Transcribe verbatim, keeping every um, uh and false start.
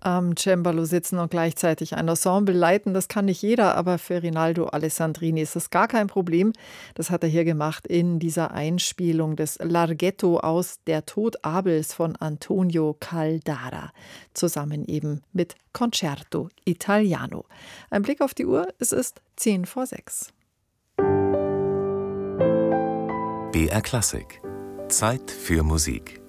am Cembalo sitzen und gleichzeitig ein Ensemble leiten. Das kann nicht jeder, aber für Rinaldo Alessandrini ist das gar kein Problem. Das hat er hier gemacht in dieser Einspielung des Larghetto aus Der Tod Abels von Antonio Caldara, zusammen eben mit Concerto Italiano. Ein Blick auf die Uhr, es ist zehn vor sechs. B R Klassik. Zeit für Musik.